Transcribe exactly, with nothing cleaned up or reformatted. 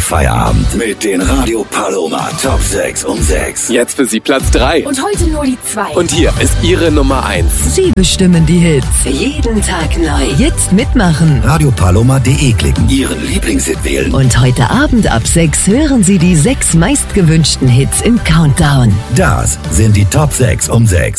Feierabend mit den Radio Paloma Top sechs um sechs. Jetzt für Sie Platz drei. Und heute nur die zwei. Und hier ist Ihre Nummer eins. Sie bestimmen die Hits. Jeden Tag neu. Jetzt mitmachen. radio paloma punkt de klicken. Ihren Lieblingshit wählen. Und heute Abend ab sechs hören Sie die sechs meistgewünschten Hits im Countdown. Das sind die Top sechs um sechs.